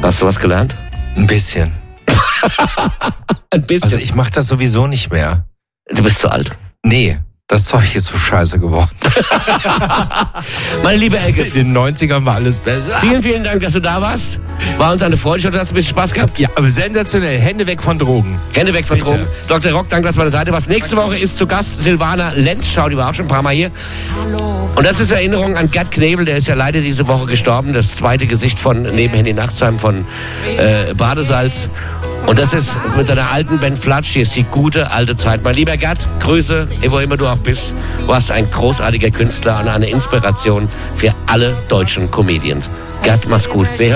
Hast du was gelernt? Ein bisschen. Ein bisschen. Also ich mache das sowieso nicht mehr. Du bist zu alt. Nee, das Zeug ist so scheiße geworden. Meine liebe Elke, In den 90ern war alles besser. vielen Dank, dass du da warst. War uns eine Freude. Ich hoffe, du hast ein bisschen Spaß gehabt. Ja, aber sensationell. Hände weg von Drogen. Hände weg von Bitte. Drogen. Dr. Rock, danke, dass du an der Seite warst. Nächste Woche ist zu Gast Silvana Lenzschau, die war auch schon ein paar Mal hier. Und das ist Erinnerung an Gerd Knebel, der ist ja leider diese Woche gestorben. Das zweite Gesicht von neben Henny Nachtsheim von Badesalz. Und das ist mit seiner alten Ben Flatsch, hier ist die gute alte Zeit. Mein lieber Gerd, Grüße, wo immer du auch bist. Du warst ein großartiger Künstler und eine Inspiration für alle deutschen Comedians. Gerd, mach's gut.